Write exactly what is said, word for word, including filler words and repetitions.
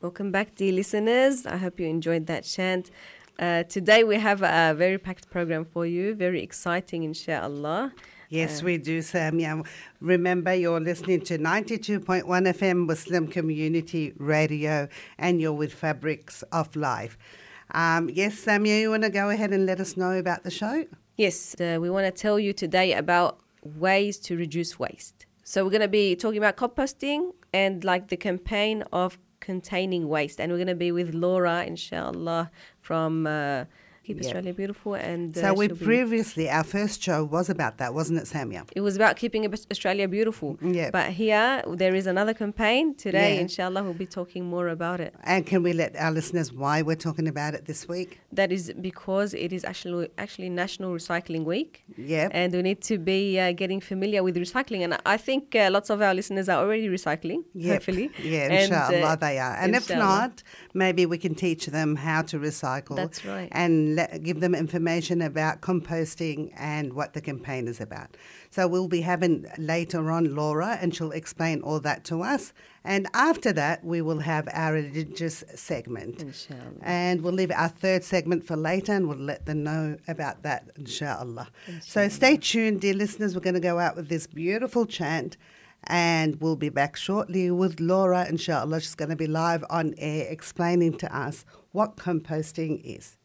Welcome back, dear listeners. I hope you enjoyed that chant. Uh, today we have a very packed program for you, very exciting, inshallah. Yes, Uh, we do, Samia. Remember, you're listening to ninety-two point one F M Muslim Community Radio, and you're with Fabrics of Life. Um, yes, Samia, you want to go ahead and let us know about the show? Yes, uh, we want to tell you today about ways to reduce waste. So we're going to be talking about composting and like the campaign of containing waste. And we're going to be with Laura, inshallah, from uh, Keep Yep. Australia Beautiful. And uh, So we she'll be- previously, our first show was about that, wasn't it, Samia? it was about keeping Australia beautiful. Yep. But here, there is another campaign. Today, Yeah. inshallah, we'll be talking more about it. And can we let our listeners why we're talking about it this week? That is because it is actually actually National Recycling Week. Yep. And we need to be uh, getting familiar with recycling. And I think uh, lots of our listeners are already recycling, Yep. hopefully. Yeah, And, inshallah uh, they are. And if inshallah. not, maybe we can teach them how to recycle. That's right. And let, give them information about composting and what the campaign is about. So we'll be having later on Laura, and she'll explain all that to us. And after that, we will have our religious segment. Inshallah. And we'll leave our third segment for later, and we'll let them know about that, inshallah. So stay tuned, dear listeners. We're going to go out with this beautiful chant, and we'll be back shortly with Laura, inshallah. She's going to be live on air explaining to us what composting is.